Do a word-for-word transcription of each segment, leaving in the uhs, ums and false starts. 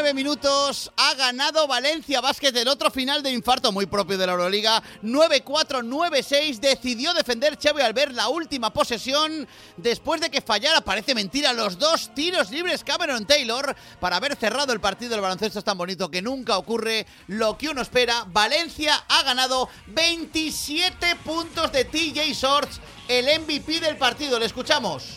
nueve minutos ha ganado Valencia Basket el otro final de infarto muy propio de la Euroliga. nueve cuatro, nueve seis. Decidió defender Xavi Albert la última posesión después de que fallara, parece mentira, los dos tiros libres Cameron Taylor para haber cerrado el partido. El baloncesto es tan bonito que nunca ocurre lo que uno espera. Valencia ha ganado veintisiete puntos de T J Shorts, el M V P del partido. Le escuchamos.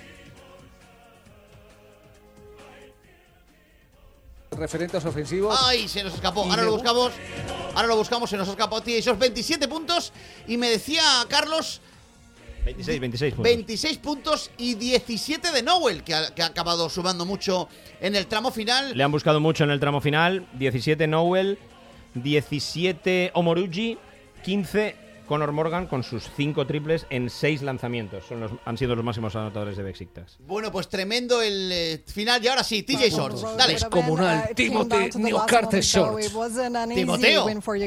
Referentes ofensivos. Ay, se nos escapó. Ahora lo buscamos. Ahora lo buscamos. Se nos escapó. Tío, esos veintisiete puntos. Y me decía Carlos. veintiséis, veintiséis puntos. veintiséis puntos y diecisiete de Nowell, que ha, que ha acabado sumando mucho en el tramo final. Le han buscado mucho en el tramo final. diecisiete Nowell, diecisiete Omorugi, quince Conor Morgan con sus cinco triples en seis lanzamientos. Son los, han sido los máximos anotadores de Besiktas. Bueno, pues tremendo el eh, final. Y ahora sí, T J Shorts. Dale. Es comunal. Timothy Newcarte Shorts. Timoteo.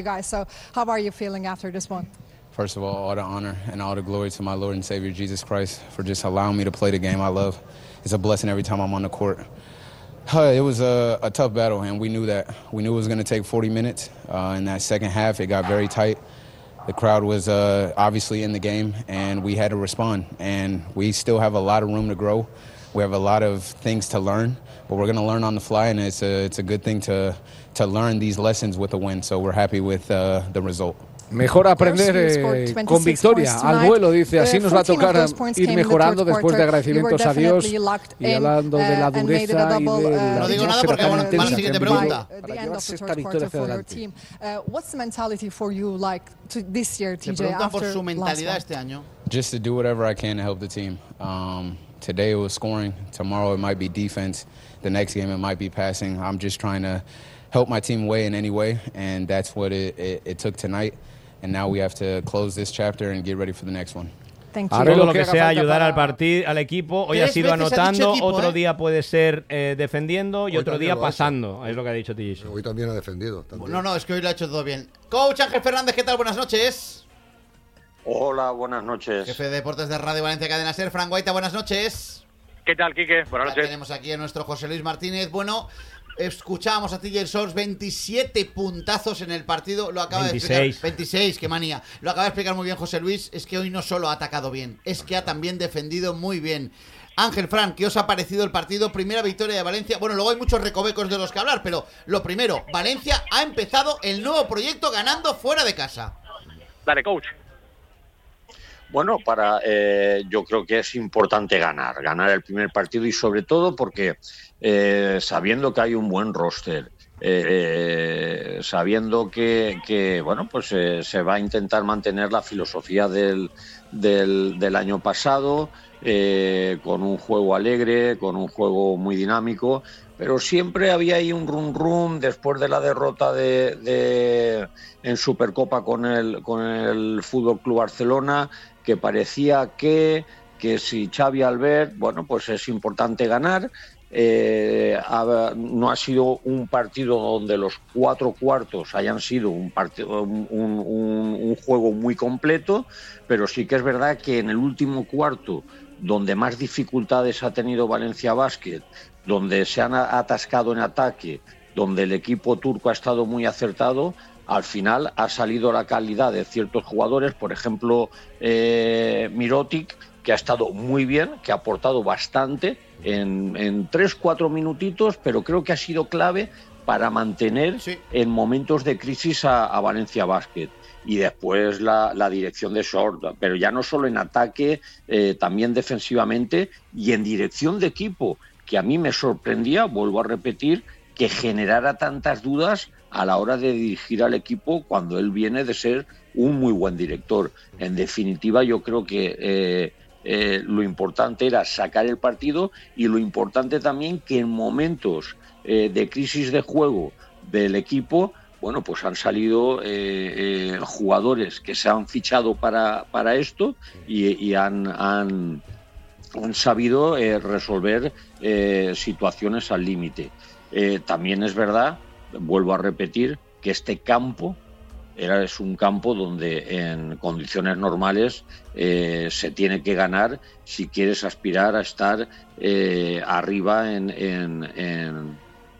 First of all, all the honor and all the glory to my Lord and Savior Jesus Christ for just allowing me to play the game I love. It's a blessing every time I'm on the court. Uh, it was a, a tough battle, and we knew that. We knew it was going to take forty minutes. Uh, in that second half, it got very tight. The crowd was uh, obviously in the game, and we had to respond. And we still have a lot of room to grow. We have a lot of things to learn, but we're going to learn on the fly, and it's a, it's a good thing to, to learn these lessons with a win. So we're happy with uh, the result. Mejor aprender eh, con victoria, al vuelo, dice, así nos va a tocar ir mejorando después de agradecimientos a Dios y hablando de la dureza y de la... No digo nada porque bueno, va la siguiente pregunta. Para llevarse esta victoria hacia adelante. Le preguntan por su mentalidad este año. Just to do whatever I can to help the team. Um, today it was scoring, tomorrow it might be defense, the next game it might be passing. I'm just trying to help my team away in any way, and that's what it, it, it took tonight. And now we have to close this chapter and get ready for the next one. Todo lo que sea ayudar al partido, al equipo. Hoy ha sido anotando, equipo, otro ¿eh? día puede ser eh, defendiendo y Hoy otro día lo pasando. Es lo que ha dicho T J. Hoy también ha defendido. También. No, no, es que hoy lo ha hecho todo bien. Coach Ángel Fernández, ¿qué tal? Buenas noches. Hola, buenas noches. Jefe de Deportes de Radio Valencia Cadena Ser, Fran Guaita, buenas noches. ¿Qué tal, Quique? Buenas Ya noches. tenemos aquí a nuestro José Luis Martínez. Bueno, escuchábamos a T J Shorts, veintisiete puntazos en el partido. Lo acaba veintiséis. de explicar. veintiséis, qué manía. Lo acaba de explicar muy bien José Luis. Es que hoy no solo ha atacado bien, es que ha también defendido muy bien. Ángel, Fran, ¿qué os ha parecido el partido? Primera victoria de Valencia. Bueno, luego hay muchos recovecos de los que hablar, pero lo primero, Valencia ha empezado el nuevo proyecto ganando fuera de casa. Dale, coach. Bueno, para eh, yo creo que es importante ganar, ganar el primer partido y sobre todo porque eh, sabiendo que hay un buen roster, eh, sabiendo que, que bueno, pues eh, se va a intentar mantener la filosofía del, del, del año pasado, eh, con un juego alegre, con un juego muy dinámico, pero siempre había ahí un rum rum después de la derrota de, de en Supercopa con el con el Fútbol Club Barcelona, que parecía que, que si Xavi Albert, bueno, pues es importante ganar. Eh, ha, no ha sido un partido donde los cuatro cuartos hayan sido un, partido, un, un, un juego muy completo, pero sí que es verdad que en el último cuarto, donde más dificultades ha tenido Valencia Basket, donde se han atascado en ataque, donde el equipo turco ha estado muy acertado, al final ha salido la calidad de ciertos jugadores, por ejemplo, eh, Mirotic, que ha estado muy bien, que ha aportado bastante en, en tres, cuatro minutitos, pero creo que ha sido clave para mantener sí. en momentos de crisis a, a Valencia Basket. Y después la, la dirección de Short, pero ya no solo en ataque, eh, también defensivamente y en dirección de equipo, que a mí me sorprendía, vuelvo a repetir, que generara tantas dudas a la hora de dirigir al equipo cuando él viene de ser un muy buen director. En definitiva, yo creo que eh, eh, lo importante era sacar el partido y lo importante también que en momentos eh, de crisis de juego del equipo, bueno, pues han salido eh, eh, jugadores que se han fichado para, para esto y, y han, han, han sabido eh, resolver eh, situaciones al límite. Eh, también es verdad, vuelvo a repetir, que este campo era, es un campo donde en condiciones normales eh, se tiene que ganar si quieres aspirar a estar eh, arriba en, en, en,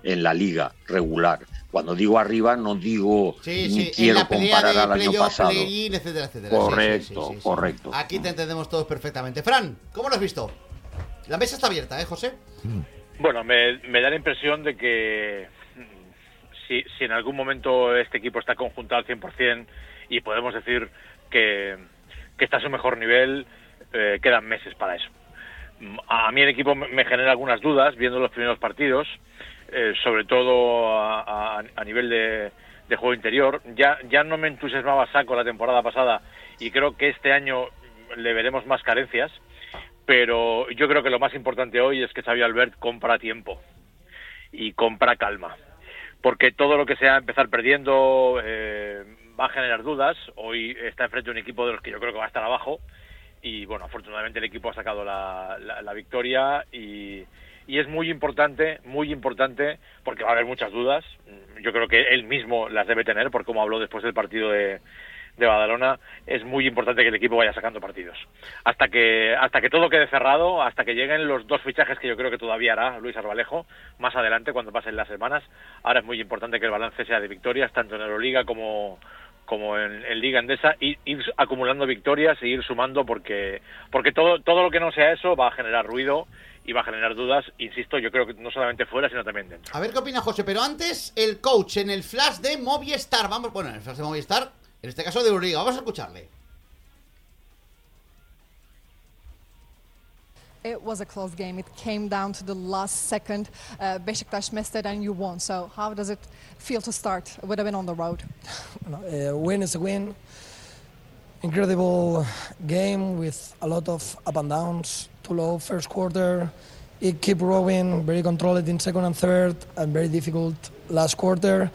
en la liga regular. Cuando digo arriba, no digo sí, ni sí, quiero comparar al año pasado. Play-in, etcétera, etcétera. Correcto, sí, sí, sí, sí, correcto. Sí. Aquí te entendemos todos perfectamente. Fran, ¿cómo lo has visto? La mesa está abierta, ¿eh, José? Bueno, me, me da la impresión de que si, si en algún momento este equipo está conjuntado al cien por ciento y podemos decir que, que está a su mejor nivel, eh, quedan meses para eso. A mí el equipo me genera algunas dudas viendo los primeros partidos, eh, sobre todo a, a, a nivel de, de juego interior. Ya, ya no me entusiasmaba Saco la temporada pasada y creo que este año le veremos más carencias, pero yo creo que lo más importante hoy es que Xavi Albert compra tiempo y compra calma, porque todo lo que sea empezar perdiendo eh, va a generar dudas. Hoy está enfrente de un equipo de los que yo creo que va a estar abajo y bueno, afortunadamente el equipo ha sacado la, la, la victoria y, y es muy importante, muy importante, porque va a haber muchas dudas. Yo creo que él mismo las debe tener por cómo habló después del partido de, de Badalona. Es muy importante que el equipo vaya sacando partidos. Hasta que, hasta que todo quede cerrado, hasta que lleguen los dos fichajes que yo creo que todavía hará Luis Arbalejo, más adelante cuando pasen las semanas. Ahora es muy importante que el balance sea de victorias, tanto en Euroliga como... como en, en Liga Endesa, ir, ir acumulando victorias e ir sumando, porque porque todo todo lo que no sea eso va a generar ruido y va a generar dudas, insisto, yo creo que no solamente fuera, sino también dentro. A ver qué opina José, pero antes el coach en el flash de Movistar, vamos, bueno, en el flash de Movistar, en este caso de Euroliga, vamos a escucharle. It was a close game. It came down to the last second. Uh, Beşiktaş missed it and you won. So how does it feel to start with a win on the road? A win is a win. Incredible game with a lot of up and downs. Too low first quarter. It kept growing, very controlled in second and third, and very difficult last quarter.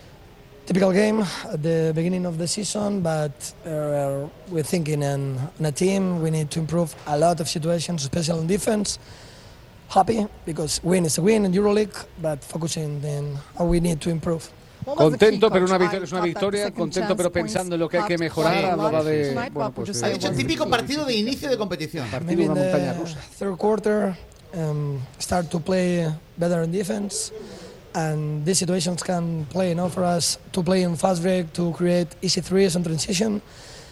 Typical game at the beginning of the season, but uh, we're thinking in, in a team, we need to improve a lot of situations, especially on defense. Happy, because win is a win in EuroLeague, but focusing on how we need to improve. Contento, pero una victoria es una victoria. Contento, pero pensando en lo que hay que mejorar. Hablaba de. Bueno, pues, ha dicho el típico partido de inicio de competición. Partido de una montaña rusa. Third quarter, um, start to play better in defense. And these situations can play enough for us to play in fast break, to create easy threes and transition.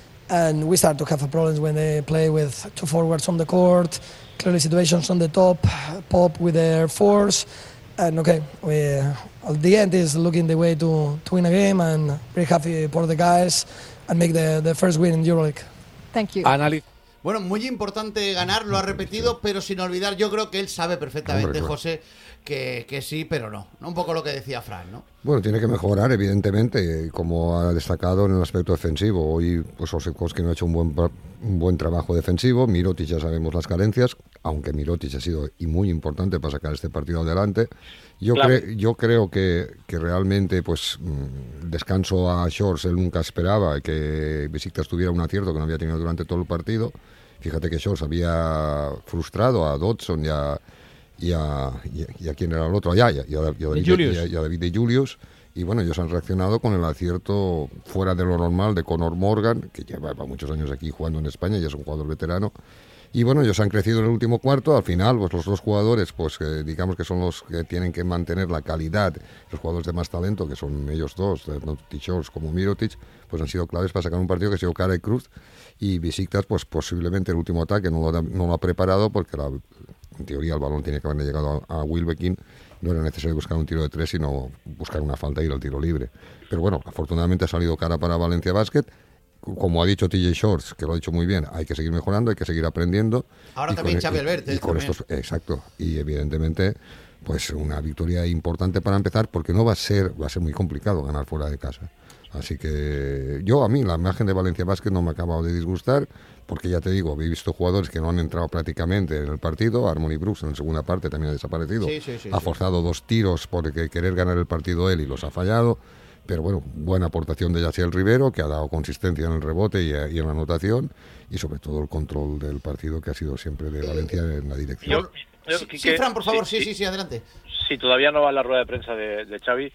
And we start to have problems when they play with two forwards on the court, clearly situations on the top, pop with their force. And okay, we, at the end is looking the way to, to win a game, and very happy for the guys and make the, the first win in EuroLeague. Thank you. Analiz Bueno, muy importante ganar, lo ha repetido, pero sin olvidar, yo creo que él sabe perfectamente, Hombre, claro. José, que, que sí, pero no. Un poco lo que decía Fran, ¿no? Bueno, tiene que mejorar, evidentemente, como ha destacado en el aspecto defensivo. Hoy, pues Osikowski no ha hecho un buen, un buen trabajo defensivo. Mirotic ya sabemos las carencias, aunque Mirotic ha sido y muy importante para sacar este partido adelante. Yo, claro. cre yo creo que, que realmente, pues, descanso a Shores él nunca esperaba, que Besiktas tuviera un acierto que no había tenido durante todo el partido. Fíjate que Shores había frustrado a Dodson y a, y a, y a, y a quién era el otro, allá, y a, y a, y a, David, y a, y a David de Julius, y bueno, ellos han reaccionado con el acierto fuera de lo normal de Conor Morgan, que lleva muchos años aquí jugando en España y es un jugador veterano. Y bueno, ellos han crecido en el último cuarto. Al final, pues los dos jugadores, pues eh, digamos que son los que tienen que mantener la calidad, los jugadores de más talento, que son ellos dos, tanto Shores como Mirotic, pues han sido claves para sacar un partido que ha sido cara y cruz. Y Besiktas, pues posiblemente el último ataque no lo, no lo ha preparado, porque la, en teoría el balón tiene que haber llegado a, a Wilbekin. No era necesario buscar un tiro de tres, sino buscar una falta e ir al tiro libre. Pero bueno, afortunadamente ha salido cara para Valencia Basket. Como ha dicho T J Shorts, que lo ha dicho muy bien, hay que seguir mejorando, hay que seguir aprendiendo. Ahora también Xavi Albert. Y con estos, exacto. Y evidentemente, pues una victoria importante para empezar, porque no va a ser, va a ser muy complicado ganar fuera de casa. Así que yo, a mí, la imagen de Valencia Basket no me ha acabado de disgustar, porque ya te digo, he visto jugadores que no han entrado prácticamente en el partido. Harmony Brooks en la segunda parte también ha desaparecido. Sí, sí, sí, ha sí. forzado dos tiros por querer ganar el partido él y los ha fallado. Pero bueno, buena aportación de Yaciel Rivero, que ha dado consistencia en el rebote y, y en la anotación, y sobre todo el control del partido, que ha sido siempre de Valencia en la dirección. Yo, yo, sí, Quique, sí, Fran, por favor, sí, sí, sí, sí, sí, adelante. Si todavía no va la rueda de prensa de, de Xavi,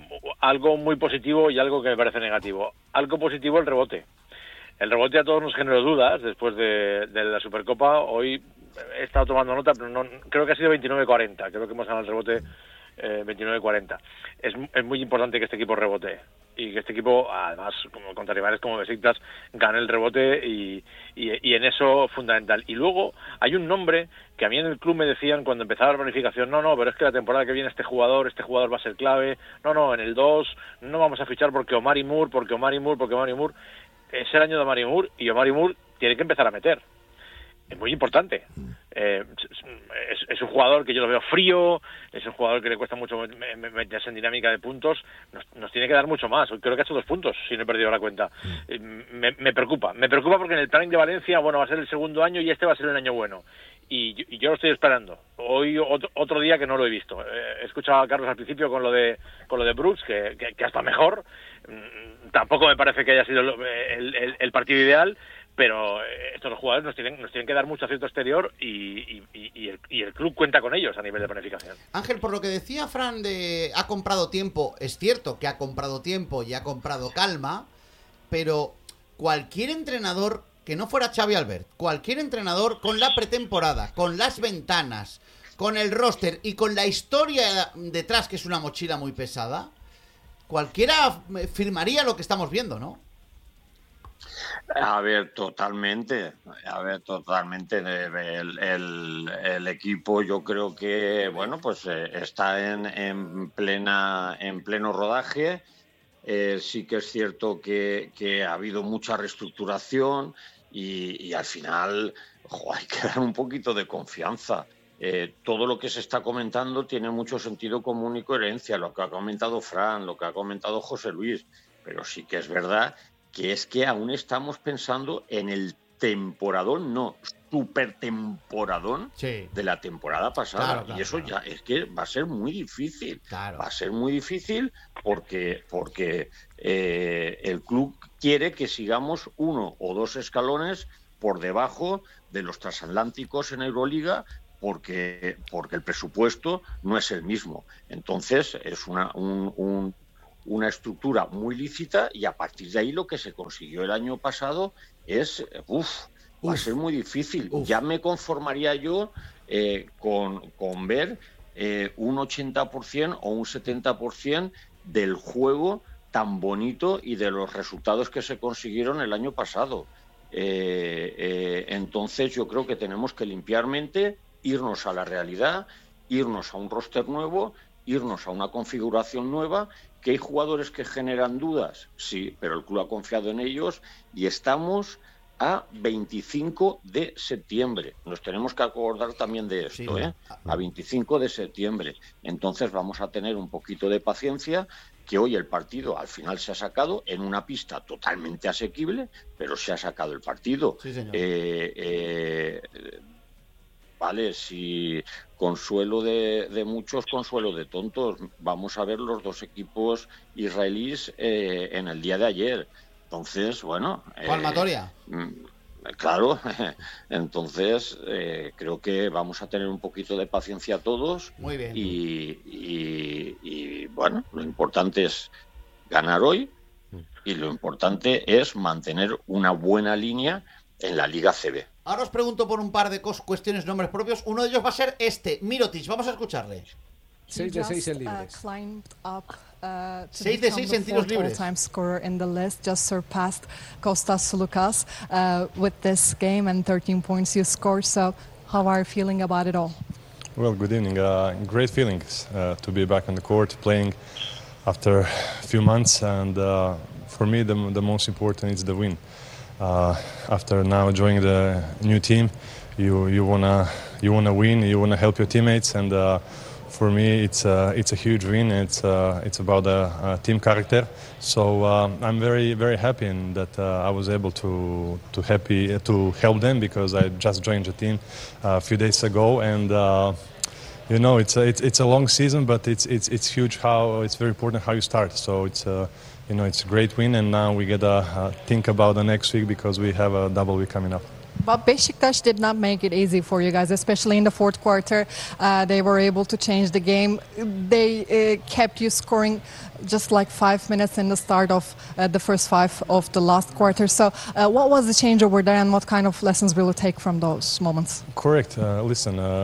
algo muy positivo y algo que me parece negativo. Algo positivo, el rebote. El rebote a todos nos generó dudas después de, de la Supercopa. Hoy he estado tomando nota, pero no, creo que ha sido veintinueve cuarenta. Creo que hemos ganado el rebote eh, veintinueve cuarenta. Es, es muy importante que este equipo rebote y que este equipo, además, como contra rivales como Besiktas, gane el rebote y, y, y en eso fundamental. Y luego hay un nombre que a mí en el club me decían cuando empezaba la planificación, no, no, pero es que la temporada que viene este jugador, este jugador va a ser clave, no, no, en el dos no vamos a fichar porque Omari Moore, porque Omari Moore, porque Omari Moore, es el año de Omari Moore y Omari Moore tiene que empezar a meter. Es muy importante. Eh, es, es un jugador que yo lo veo frío, es un jugador que le cuesta mucho meterse en dinámica de puntos, nos, nos tiene que dar mucho más. Creo que ha hecho dos puntos, si no he perdido la cuenta. Eh, me, me preocupa, me preocupa porque en el planning de Valencia, bueno, va a ser el segundo año y este va a ser el año bueno. Y, y yo lo estoy esperando. Hoy otro, otro día que no lo he visto. Eh, he escuchado a Carlos al principio con lo de con lo de Brooks, que, que, que hasta mejor. Mm, tampoco me parece que haya sido el, el, el partido ideal, pero estos jugadores nos tienen nos tienen que dar mucho acierto exterior y, y, y, el, y el club cuenta con ellos a nivel de planificación. Ángel, por lo que decía Fran de ha comprado tiempo, es cierto que ha comprado tiempo y ha comprado calma, pero cualquier entrenador que no fuera Xavi Albert, cualquier entrenador con la pretemporada, con las ventanas, con el roster y con la historia detrás, que es una mochila muy pesada, cualquiera firmaría lo que estamos viendo, ¿no? A ver, totalmente, a ver, totalmente. El, el, el equipo, yo creo que, bueno, pues eh, está en, en plena, en pleno rodaje. Eh, sí que es cierto que, que ha habido mucha reestructuración y, y al final, jo, hay que dar un poquito de confianza. Eh, todo lo que se está comentando tiene mucho sentido común y coherencia, lo que ha comentado Fran, lo que ha comentado José Luis, pero sí que es verdad que es que aún estamos pensando en el temporadón, no, super temporadón sí. de la temporada pasada. Claro, claro, y eso claro. ya es que va a ser muy difícil. Claro. Va a ser muy difícil porque, porque eh, el club quiere que sigamos uno o dos escalones por debajo de los transatlánticos en Euroliga, porque, porque el presupuesto no es el mismo. Entonces es una, un, un una estructura muy lícita y a partir de ahí lo que se consiguió el año pasado es, uff, va a ser muy difícil. Uf. Ya me conformaría yo eh, con, con ver eh, un ochenta por ciento o un setenta por ciento del juego tan bonito y de los resultados que se consiguieron el año pasado. Eh, eh, entonces yo creo que tenemos que limpiar mente, irnos a la realidad, irnos a un roster nuevo, irnos a una configuración nueva. ¿Que hay jugadores que generan dudas? Sí, pero el club ha confiado en ellos y estamos a veinticinco de septiembre. Nos tenemos que acordar también de esto, sí, ¿eh? A veinticinco de septiembre. Entonces vamos a tener un poquito de paciencia, que hoy el partido al final se ha sacado en una pista totalmente asequible, pero se ha sacado el partido. Sí, señor. Eh, eh, Vale, si consuelo de, de muchos, consuelo de tontos. Vamos a ver los dos equipos israelíes eh, en el día de ayer. Entonces, bueno... Palmatoria. Eh, claro, entonces eh, creo que vamos a tener un poquito de paciencia todos. Muy bien. Y, y, y bueno, lo importante es ganar hoy y lo importante es mantener una buena línea en la Liga C B. Ahora os pregunto por un par de cos- cuestiones, nombres propios. Uno de ellos va a ser este, Mirotic. Vamos a escucharle. seis de seis en libres. seis de seis en tiros libres. All-time scorer in the list, just surpassed Kostas Sloukas uh, with this game and thirteen points you scored. So, how are you feeling about it all? Well, good evening. Uh, great feelings uh, to be back on the court playing after a few months, and uh, for me, the, the most important is the win. Uh, after now joining the new team, you you wanna you wanna win, you wanna help your teammates, and uh, for me it's uh, it's a huge win. It's uh, it's about a, a team character. So uh, I'm very very happy in that uh, I was able to to happy to help them because I just joined the team a few days ago, and uh, you know it's a, it's it's a long season, but it's it's it's huge how it's very important how you start. So it's. Uh, You know, it's a great win, and now we get to uh, think about the next week because we have a double week coming up. But Besiktas did not make it easy for you guys, especially in the fourth quarter. Uh, they were able to change the game. They uh, kept you scoring just like five minutes in the start of uh, the first five of the last quarter. So uh, what was the change over there, and what kind of lessons will you take from those moments? Correct. Uh, listen, uh,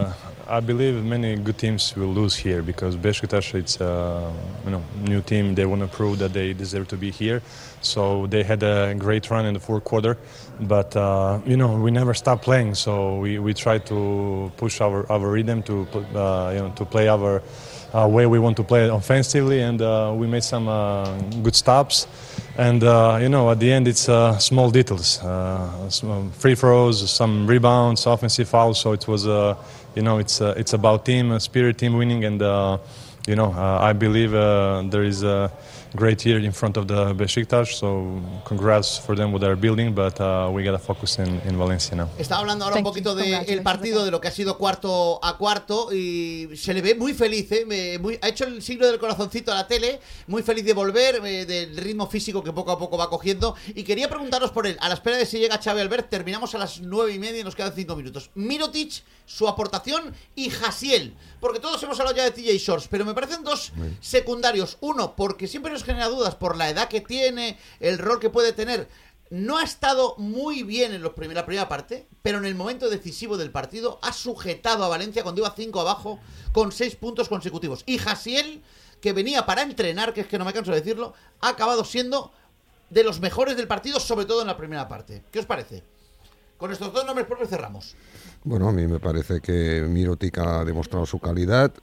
I believe many good teams will lose here because Beşiktaş, it's a you know new team. They want to prove that they deserve to be here. So they had a great run in the fourth quarter, but uh, you know we never stopped playing. So we, we try to push our, our rhythm to uh, you know to play our uh, way we want to play offensively, and uh, we made some uh, good stops. And uh, you know, at the end, it's uh, small details, uh, some free throws, some rebounds, offensive fouls. So it was, uh, you know, it's uh, it's about team spirit, team winning, and uh, you know, uh, I believe uh, there is a great year in front of the Beşiktaş. So congrats for them what they're building, but uh, we gotta focus in, in Valencia now. Está hablando ahora un poquito del partido, de lo que ha sido cuarto a cuarto, y se le ve muy feliz, ¿eh? Muy, ha hecho el signo del corazoncito a la tele, muy feliz de volver, eh, del ritmo físico que poco a poco va cogiendo. Y quería preguntaros por él, a la espera de si llega Xavi Albert. Terminamos a las nueve y media y nos quedan cinco minutos. Mirotic, su aportación, y Jasiel, porque todos hemos hablado ya de T J Shorts, pero me parecen dos secundarios. Uno, porque siempre nos genera dudas por la edad que tiene, el rol que puede tener. No ha estado muy bien en los primer, la primera parte, pero en el momento decisivo del partido ha sujetado a Valencia cuando iba cinco abajo con seis puntos consecutivos. Y Jasiel, que venía para entrenar, que es que no me canso de decirlo, ha acabado siendo de los mejores del partido, sobre todo en la primera parte. ¿Qué os parece? Con estos dos nombres propios cerramos. Bueno, a mí me parece que Mirotic ha demostrado su calidad,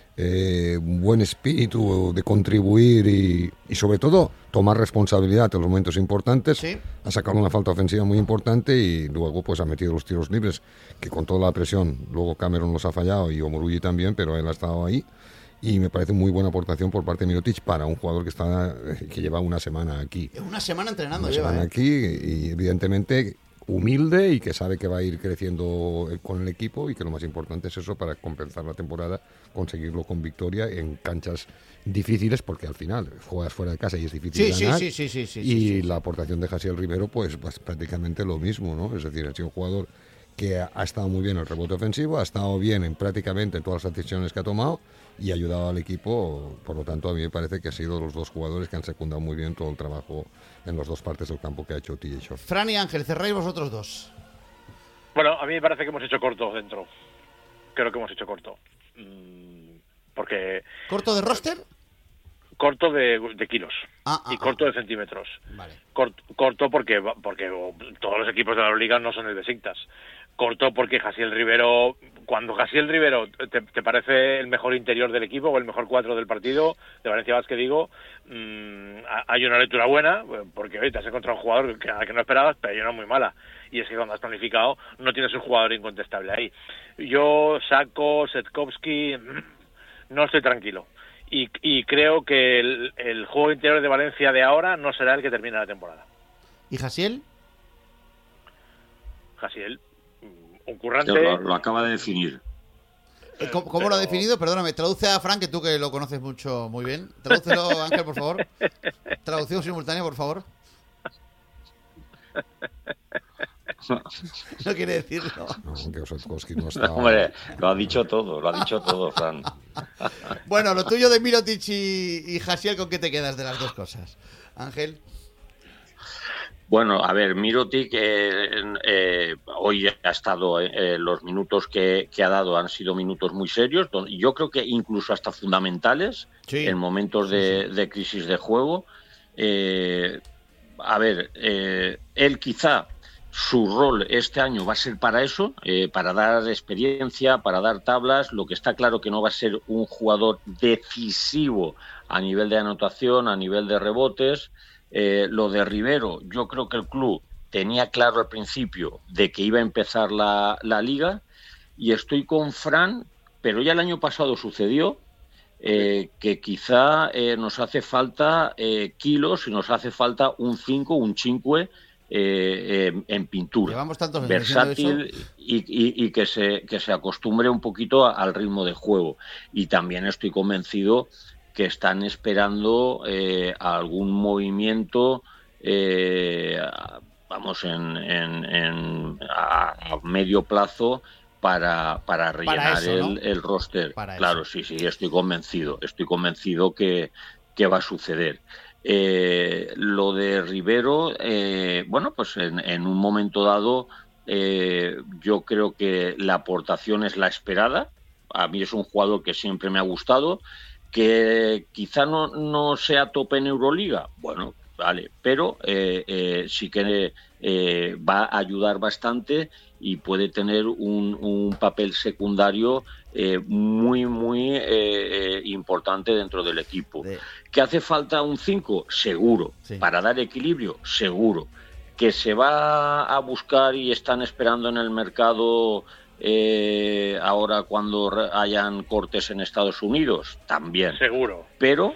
eh, un buen espíritu de contribuir y, y sobre todo tomar responsabilidad en los momentos importantes. ¿Sí? Ha sacado una falta ofensiva muy importante y luego pues ha metido los tiros libres, que con toda la presión, luego Cameron los ha fallado y Omoruyi también, pero él ha estado ahí. Y me parece muy buena aportación por parte de Mirotic para un jugador que está que lleva una semana aquí. Una semana entrenando una lleva, semana ¿eh? aquí y evidentemente humilde y que sabe que va a ir creciendo con el equipo y que lo más importante es eso para compensar la temporada, conseguirlo con victoria en canchas difíciles, porque al final juegas fuera de casa y es difícil sí, ganar. Sí, sí, sí, sí, sí, y sí, sí. La aportación de Jasiel Rivero pues, pues prácticamente lo mismo, ¿no? Es decir, ha sido un jugador que ha estado muy bien en el rebote ofensivo, ha estado bien en prácticamente en todas las decisiones que ha tomado y ha ayudado al equipo. Por lo tanto, a mí me parece que ha sido los dos jugadores que han secundado muy bien todo el trabajo en las dos partes del campo que ha hecho T J Shorts. Fran y Ángel, cerráis vosotros dos. Bueno, a mí me parece que hemos hecho corto dentro. Creo que hemos hecho corto. Porque... ¿Corto de roster? Corto de, de kilos ah, ah, y corto ah. de centímetros. Vale. Corto, corto porque porque todos los equipos de la Liga no son el Beşiktaş. Corto porque Jasiel Rivero, cuando Jasiel Rivero te, te parece el mejor interior del equipo o el mejor cuatro del partido, de Valencia Basket digo, mmm, hay una lectura buena, porque oye, te has encontrado un jugador que, que no esperabas, pero yo no muy mala. Y es que cuando has planificado no tienes un jugador incontestable ahí. Yo, Sacco, Setkowski, no estoy tranquilo. Y, y creo que el, el juego interior de Valencia de ahora no será el que termine la temporada. ¿Y Jasiel? Jasiel, un currante... Lo, lo acaba de definir. ¿Cómo, cómo pero... lo ha definido? Perdóname, traduce a Frank, que tú que lo conoces mucho, muy bien. Tradúcelo, Ángel, por favor. Traducción simultánea, por favor. No quiere decirlo. No, que Osetkowski no está... Hombre, lo ha dicho todo, lo ha dicho todo, Fran. Bueno, lo tuyo de Mirotic y, y Jasiel, ¿con qué te quedas de las dos cosas? Ángel. Bueno, a ver, Mirotic eh, eh, hoy ha estado, eh, los minutos que, que ha dado han sido minutos muy serios, yo creo que incluso hasta fundamentales, sí, en momentos de, de crisis de juego. Eh, a ver, eh, él quizá su rol este año va a ser para eso, eh, para dar experiencia, para dar tablas. Lo que está claro que no va a ser un jugador decisivo a nivel de anotación, a nivel de rebotes. Eh, lo de Rivero, yo creo que el club tenía claro al principio de que iba a empezar la, la liga, y estoy con Fran, pero ya el año pasado sucedió eh, que quizá eh, nos hace falta eh, kilos y nos hace falta un cinco, un cinco eh, eh, en pintura. Llevamos tantos versátil y, y, y que se, que se acostumbre un poquito a, al ritmo de juego. Y también estoy convencido que están esperando eh, algún movimiento, eh, vamos, en, en, en a, a medio plazo para, para rellenar para eso, el, ¿no? el roster. Para claro, eso. sí, sí, estoy convencido, estoy convencido que, que va a suceder. Eh, lo de Rivero, eh, bueno, pues en, en un momento dado, eh, yo creo que la aportación es la esperada. a mí es un jugador que siempre me ha gustado, que quizá no, no sea tope en Euroliga, bueno, vale, pero eh, eh, sí que eh, va a ayudar bastante y puede tener un, un papel secundario eh, muy, muy eh, importante dentro del equipo. Sí. ¿Que hace falta un cinco? Seguro. Sí. Para dar equilibrio, seguro. ¿Que se va a buscar y están esperando en el mercado eh, ahora cuando hayan cortes en Estados Unidos? También. Seguro. Pero...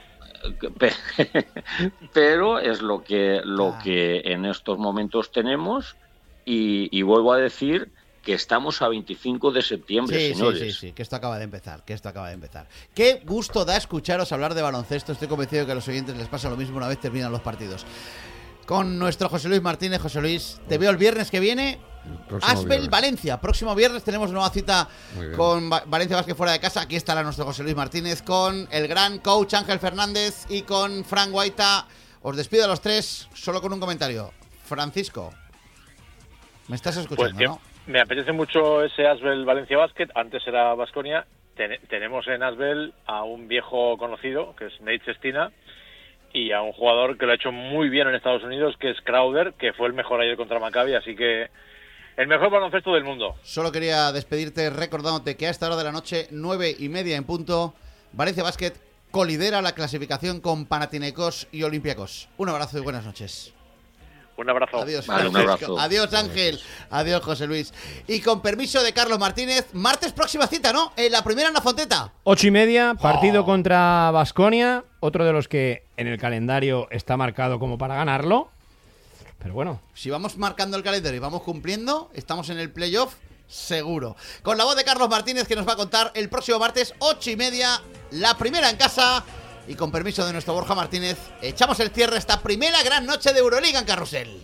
pero es lo que lo que en estos momentos tenemos y, y vuelvo a decir que estamos a veinticinco de septiembre, sí, señores. Sí, sí, sí, que esto acaba de empezar, que esto acaba de empezar. Qué gusto da escucharos hablar de baloncesto. Estoy convencido de que a los oyentes les pasa lo mismo una vez terminan los partidos. Con nuestro José Luis Martínez. José Luis, te veo el viernes que viene. Asbel, Valencia. Próximo viernes tenemos nueva cita con Valencia Basket fuera de casa. Aquí estará nuestro José Luis Martínez con el gran coach Ángel Fernández y con Fran Guaita. Os despido a los tres solo con un comentario. Francisco, ¿me estás escuchando? Pues ¿no? Me apetece mucho ese Asbel Valencia Basket. Antes era Baskonia. Ten- tenemos en Asbel a un viejo conocido que es Nate Sestina y a un jugador que lo ha hecho muy bien en Estados Unidos, que es Crowder, que fue el mejor ayer contra Maccabi, así que el mejor baloncesto del mundo. Solo quería despedirte recordándote que a esta hora de la noche, nueve y media en punto, Valencia Basket colidera la clasificación con Panathinaikos y Olympiacos. Un abrazo y buenas noches. Un abrazo. Adiós, vale, un abrazo. Adiós, Ángel. Adiós, José Luis. Y con permiso de Carlos Martínez, martes próxima cita, ¿no? En la primera en la Fonteta. Ocho y media, partido oh. contra Baskonia, otro de los que en el calendario está marcado como para ganarlo. Pero bueno. Si vamos marcando el calendario y vamos cumpliendo, estamos en el playoff seguro. Con la voz de Carlos Martínez, que nos va a contar el próximo martes, ocho y media, la primera en casa. Y con permiso de nuestro Borja Martínez, echamos el cierre a esta primera gran noche de Euroliga en Carrusel.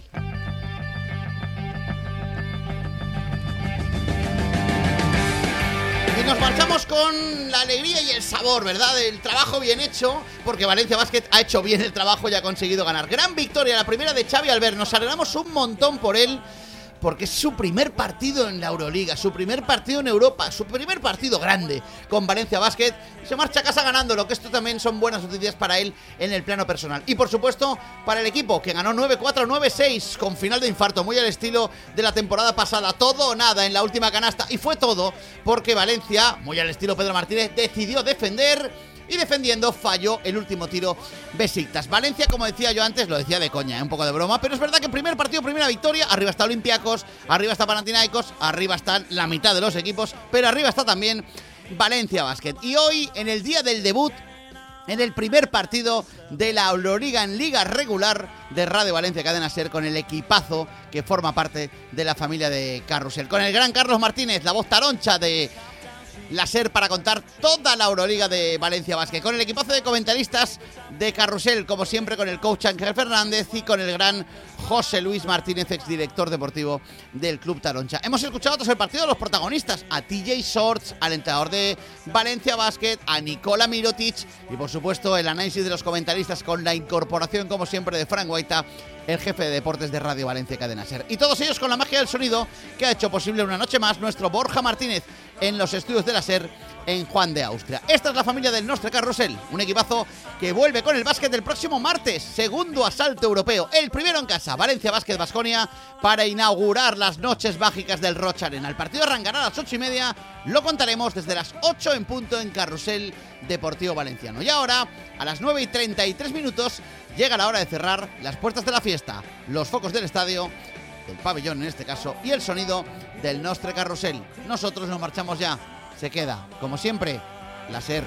Y nos marchamos con la alegría y el sabor, ¿verdad? Del trabajo bien hecho, porque Valencia Basket ha hecho bien el trabajo y ha conseguido ganar. Gran victoria, la primera de Xavi Albert. Nos alegramos un montón por él, porque es su primer partido en la Euroliga, su primer partido en Europa, su primer partido grande con Valencia Basket. Se marcha a casa ganándolo, que esto también son buenas noticias para él en el plano personal. Y por supuesto, para el equipo, que ganó nueve cuatro, nueve seis, con final de infarto, muy al estilo de la temporada pasada. Todo o nada en la última canasta, y fue todo porque Valencia, muy al estilo Pedro Martínez, decidió defender. Y defendiendo, falló el último tiro Besiktas. Valencia, como decía yo antes, lo decía de coña, ¿eh? Un poco de broma, pero es verdad que primer partido, primera victoria. Arriba está Olympiacos, arriba está Panathinaikos, arriba están la mitad de los equipos, pero arriba está también Valencia Basket. Y hoy, en el día del debut, en el primer partido de la Euroliga en liga regular de Radio Valencia Cadena Ser, con el equipazo que forma parte de la familia de Carrusel. Con el gran Carlos Martínez, la voz taroncha de la SER, para contar toda la Euroliga de Valencia Basket, con el equipazo de comentaristas de Carrusel, como siempre, con el coach Ángel Fernández y con el gran José Luis Martínez, exdirector deportivo del Club Taroncha. Hemos escuchado tras el partido a los protagonistas, a T J Shorts, al entrenador de Valencia Basket, a Nikola Mirotic y por supuesto el análisis de los comentaristas con la incorporación, como siempre, de Fran Guaita, el jefe de deportes de Radio Valencia Cadena Ser. Y todos ellos con la magia del sonido que ha hecho posible una noche más nuestro Borja Martínez en los estudios de la SER en Juan de Austria. Esta es la familia del Nostre Carrusel, un equipazo que vuelve con el básquet el próximo martes, segundo asalto europeo, el primero en casa, Valencia Basket Baskonia, para inaugurar las noches mágicas del Roch Arena. El partido arrancará a las ocho y media, lo contaremos desde las ocho en punto en Carrusel Deportivo Valenciano. Y ahora, a las nueve y treinta y tres minutos, llega la hora de cerrar las puertas de la fiesta, los focos del estadio, del pabellón en este caso, y el sonido del Nostre Carrusel. Nosotros nos marchamos ya. Se queda, como siempre, la SER.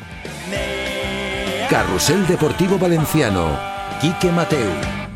Carrusel Deportivo Valenciano, Quique Mateu.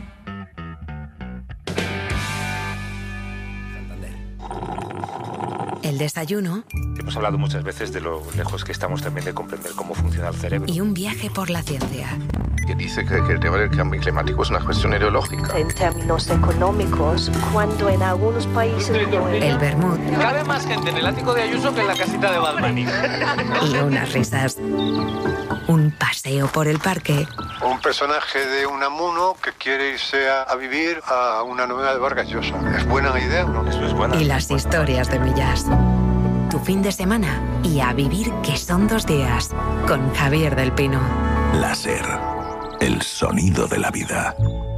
El desayuno. Hemos hablado muchas veces de lo lejos que estamos también de comprender cómo funciona el cerebro. Y un viaje por la ciencia. Que dice que, que el tema del cambio climático es una cuestión ideológica. En términos económicos, cuando en algunos países... El vermut. Cabe más gente en el ático de Ayuso que en la casita de Balmani. Y unas risas. Un paseo por el parque. Un personaje de Unamuno que quiere irse a, a vivir a una novela de Vargas Llosa. ¿Es buena idea o no? Eso es buena. Y las historias de Millás. tu fin de semana y a vivir que son dos días con Javier del Pino. Láser, el sonido de la vida.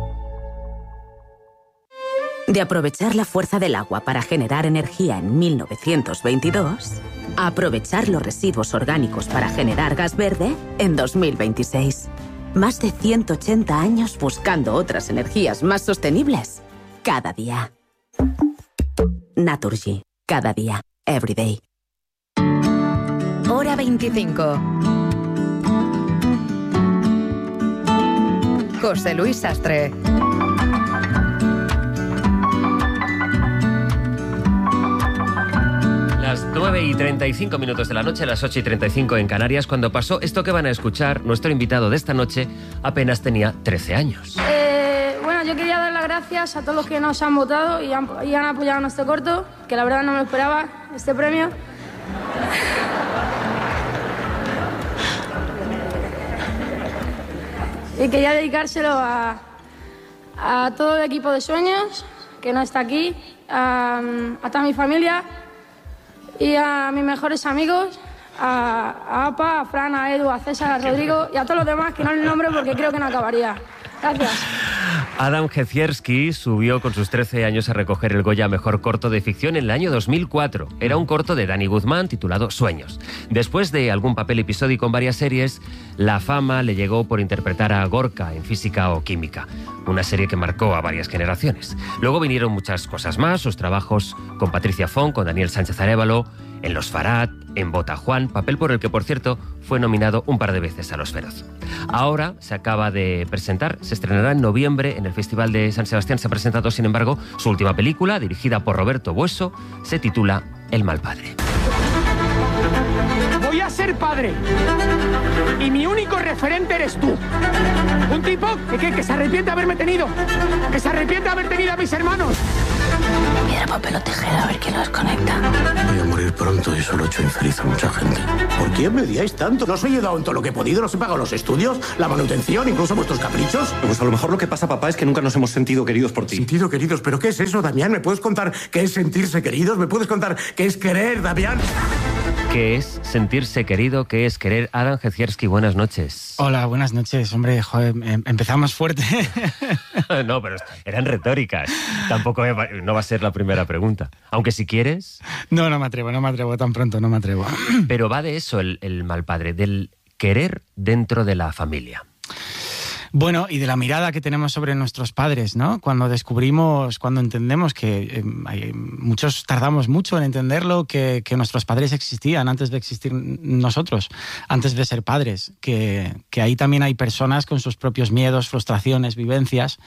De aprovechar la fuerza del agua para generar energía en mil novecientos veintidós, a aprovechar los residuos orgánicos para generar gas verde en dos mil veintiséis. Más de ciento ochenta años buscando otras energías más sostenibles cada día. Naturgy. Cada día. Every day. Hora veinticinco. José Luis Sastre. Las nueve y treinta y cinco minutos de la noche, las ocho y treinta y cinco en Canarias, cuando pasó esto que van a escuchar, nuestro invitado de esta noche apenas tenía trece años. Eh, bueno, yo quería dar las gracias a todos los que nos han votado y han, y han apoyado nuestro corto, que la verdad no me esperaba este premio. Y quería dedicárselo a, a todo el equipo de Sueños, que no está aquí, a, a toda mi familia y a mis mejores amigos, a, a Apa, a Fran, a Edu, a César, a Rodrigo y a todos los demás que no les nombro porque creo que no acabaría. Gracias. Adam Jezierski subió con sus trece años a recoger el Goya a Mejor Corto de Ficción en el año dos mil cuatro. Era un corto de Dani Guzmán titulado Sueños. Después de algún papel episódico en varias series, la fama le llegó por interpretar a Gorka en Física o Química, una serie que marcó a varias generaciones. Luego vinieron muchas cosas más, sus trabajos con Patricia Font, con Daniel Sánchez Arévalo, en Los Farad, en Bota Juan, papel por el que, por cierto, fue nominado un par de veces a los Feroz. Ahora se acaba de presentar, se estrenará en noviembre en el Festival de San Sebastián. Se ha presentado, sin embargo, su última película, dirigida por Roberto Bueso, se titula El mal padre. Voy a ser padre y mi único referente eres tú. Un tipo que, que, que se arrepiente de haberme tenido, que se arrepiente de haber tenido a mis hermanos. Piedra, papel o tijera, a ver quién los conecta. Voy a morir pronto y solo he hecho infeliz a mucha gente. ¿Por qué me odiáis tanto? ¿No os he ayudado en todo lo que he podido? ¿No os he pagado los estudios, la manutención, incluso vuestros caprichos? Pues a lo mejor lo que pasa, papá, es que nunca nos hemos sentido queridos por ti. ¿Sentido queridos? ¿Pero qué es eso, Damián? ¿Me puedes contar qué es sentirse queridos? ¿Me puedes contar qué es querer, Damián? ¿Qué es sentirse querido? ¿Qué es querer? Adam Jezierski, buenas noches. Hola, buenas noches. Hombre, joder, empezamos fuerte. No, pero eran retóricas. Tampoco no va a ser la primera pregunta. Aunque si quieres... No, no me atrevo, no me atrevo tan pronto, no me atrevo. Pero va de eso el, el mal padre, del querer dentro de la familia. Bueno, y de la mirada que tenemos sobre nuestros padres, ¿no? Cuando descubrimos, cuando entendemos que eh, hay, muchos tardamos mucho en entenderlo, que, que nuestros padres existían antes de existir nosotros, antes de ser padres, que, que ahí también hay personas con sus propios miedos, frustraciones, vivencias.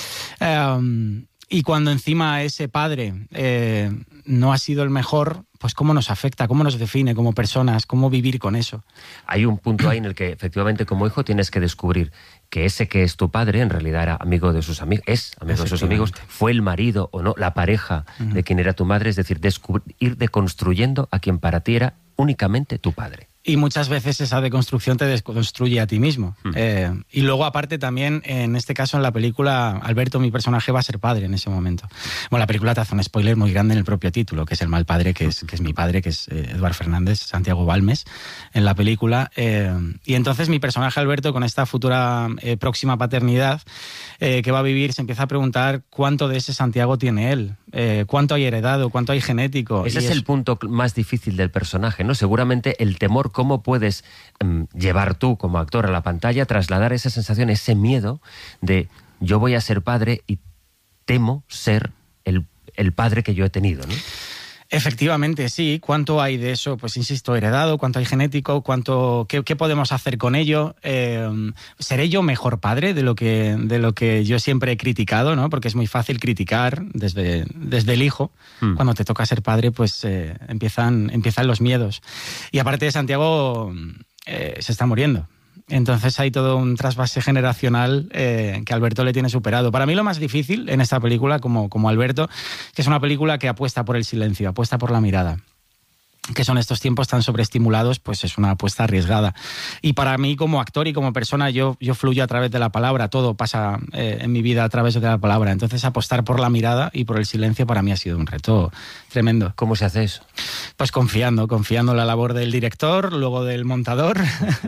Um, y cuando encima ese padre eh, no ha sido el mejor, pues cómo nos afecta, cómo nos define como personas, cómo vivir con eso. Hay un punto ahí en el que efectivamente como hijo tienes que descubrir que ese que es tu padre en realidad era amigo de sus amigos, es amigo de sus amigos, fue el marido o no, la pareja uh-huh. de quien era tu madre, es decir, ir deconstruyendo a quien para ti era únicamente tu padre. Y muchas veces esa deconstrucción te desconstruye a ti mismo. Hmm. Eh, y luego, aparte, también, en este caso, en la película, Alberto, mi personaje, va a ser padre en ese momento. Bueno, la película te hace un spoiler muy grande en el propio título, que es el mal padre, que es, que es mi padre, que es eh, Eduard Fernández, Santiago Balmes, en la película. Eh, y entonces mi personaje, Alberto, con esta futura eh, próxima paternidad eh, que va a vivir, se empieza a preguntar cuánto de ese Santiago tiene él, eh, cuánto hay heredado, cuánto hay genético. Ese y es, es el punto más difícil del personaje, ¿no? Seguramente el temor, cómo puedes um, llevar tú como actor a la pantalla, trasladar esa sensación, ese miedo de yo voy a ser padre y temo ser el, el padre que yo he tenido, ¿no? Efectivamente, sí. ¿Cuánto hay de eso? Pues insisto, heredado, cuánto hay genético, cuánto, qué, qué podemos hacer con ello. Eh, ¿Seré yo mejor padre de lo que, de lo que yo siempre he criticado, ¿no? Porque es muy fácil criticar desde, desde el hijo. Mm. Cuando te toca ser padre, pues eh, empiezan, empiezan los miedos. Y aparte de Santiago, eh, se está muriendo. Entonces hay todo un trasvase generacional eh, que Alberto le tiene superado. Para mí lo más difícil en esta película, como, como Alberto, que es una película que apuesta por el silencio, apuesta por la mirada. que son estos tiempos tan sobreestimulados, pues es una apuesta arriesgada. Y para mí, como actor y como persona, yo, yo fluyo a través de la palabra, todo pasa eh, en mi vida a través de la palabra. Entonces, apostar por la mirada y por el silencio para mí ha sido un reto tremendo. ¿Cómo se hace eso? Pues confiando, confiando en la labor del director, luego del montador,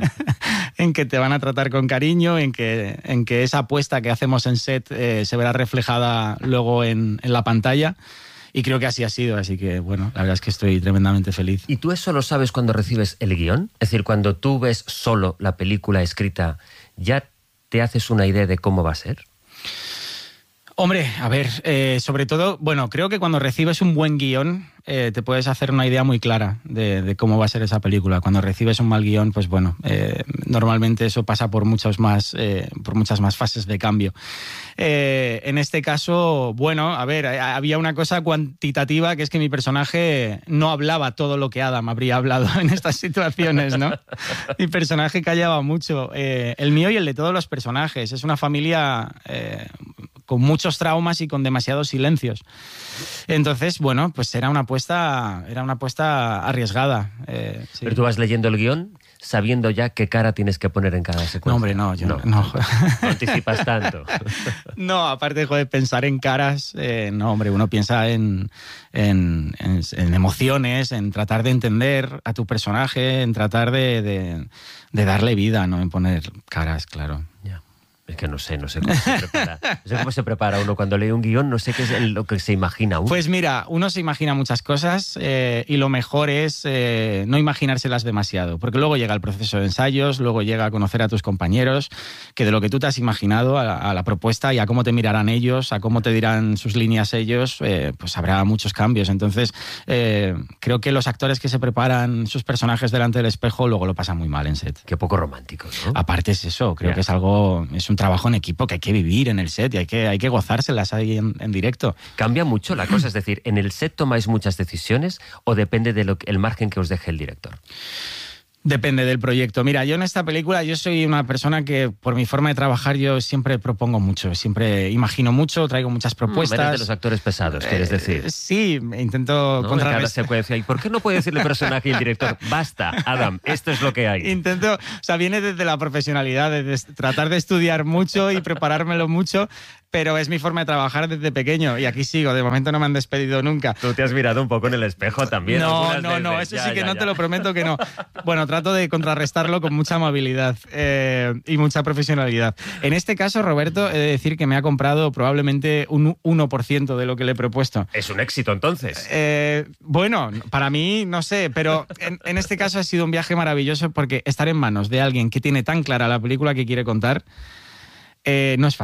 en que te van a tratar con cariño, en que, en que esa apuesta que hacemos en set eh, se verá reflejada luego en, en la pantalla. Y creo que así ha sido, así que, bueno, la verdad es que estoy tremendamente feliz. ¿Y tú eso lo sabes cuando recibes el guión? Es decir, cuando tú ves solo la película escrita, ¿ya te haces una idea de cómo va a ser? Hombre, a ver, eh, sobre todo, bueno, creo que cuando recibes un buen guión eh, te puedes hacer una idea muy clara de, de cómo va a ser esa película. Cuando recibes un mal guión, pues bueno, eh, normalmente eso pasa por, muchos más, eh, por muchas más fases de cambio. Eh, en este caso, bueno, a ver, había una cosa cuantitativa, que es que mi personaje no hablaba todo lo que Adam habría hablado en estas situaciones, ¿no? Mi personaje callaba mucho. Eh, el mío y el de todos los personajes. Es una familia eh, con muchos traumas y con demasiados silencios. Entonces, bueno, pues era una apuesta, era una apuesta arriesgada. Eh, sí. Pero tú vas leyendo el guión sabiendo ya qué cara tienes que poner en cada secuencia. No, hombre, no, yo no. No, no. no anticipas tanto. No, aparte de pensar en caras, eh, no, hombre, uno piensa en, en, en, en emociones, en tratar de entender a tu personaje, en tratar de, de, de darle vida, no en poner caras, claro. Ya. Es que no sé, no sé cómo se prepara. No sé cómo se prepara uno cuando lee un guión, no sé qué es lo que se imagina uno. Pues mira, uno se imagina muchas cosas eh, y lo mejor es eh, no imaginárselas demasiado, porque luego llega el proceso de ensayos, luego llega a conocer a tus compañeros, que de lo que tú te has imaginado a, a la propuesta y a cómo te mirarán ellos, a cómo te dirán sus líneas ellos, eh, pues habrá muchos cambios. Entonces, eh, creo que los actores que se preparan sus personajes delante del espejo luego lo pasan muy mal en set. Qué poco romántico, ¿no? Aparte es eso, creo yeah. que es algo, es un trabajo en equipo que hay que vivir en el set y hay que, hay que gozárselas ahí en, en directo. ¿Cambia mucho la cosa? Es decir, ¿en el set tomáis muchas decisiones o depende del el margen que os deje el director? Depende del proyecto. Mira, yo en esta película yo soy una persona que por mi forma de trabajar yo siempre propongo mucho, siempre imagino mucho, traigo muchas propuestas. Mm, eres de los actores pesados, ¿quieres decir? Eh, sí, intento ¿no? contrarrestar. Cada secuencia. ¿Y por qué no puede decirle el personaje y el director? Basta, Adam, esto es lo que hay. Intento, o sea, viene desde la profesionalidad, de tratar de estudiar mucho y preparármelo mucho, pero es mi forma de trabajar desde pequeño y aquí sigo, de momento no me han despedido nunca. Tú te has mirado un poco en el espejo también. No, no, no, eso ya, sí que ya, no ya. te lo prometo que no. Bueno, trato de contrarrestarlo con mucha amabilidad eh, y mucha profesionalidad. En este caso, Roberto, he de decir que me ha comprado probablemente un uno por ciento de lo que le he propuesto. Es un éxito, entonces. Eh, bueno, para mí, no sé, pero en, en este caso ha sido un viaje maravilloso porque estar en manos de alguien que tiene tan clara la película que quiere contar eh, no es fácil.